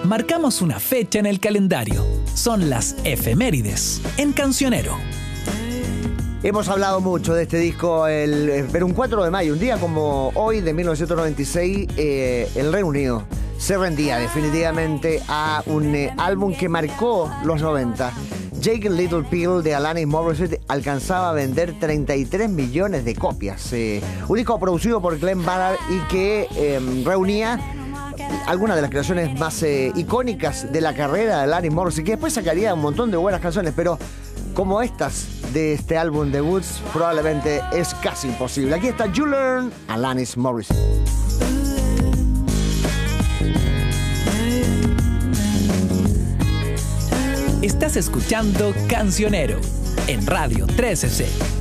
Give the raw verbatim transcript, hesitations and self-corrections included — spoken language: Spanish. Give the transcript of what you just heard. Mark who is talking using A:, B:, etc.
A: marcamos una fecha en el calendario. Son las efemérides en Cancionero.
B: Hemos hablado mucho de este disco, el, pero un cuatro de mayo, un día como hoy de mil novecientos noventa y seis, eh, el Reino Unido se rendía definitivamente a un eh, álbum que marcó los noventa. Jake Little Pill de Alanis Morissette alcanzaba a vender treinta y tres millones de copias. Eh, un disco producido por Glenn Ballard y que eh, reunía algunas de las creaciones más eh, icónicas de la carrera de Alanis Morissette, que después sacaría un montón de buenas canciones, pero como estas de este álbum de Woods, probablemente es casi imposible. Aquí está You Learn, Alanis Morissette.
A: Estás escuchando Cancionero en Radio trece C.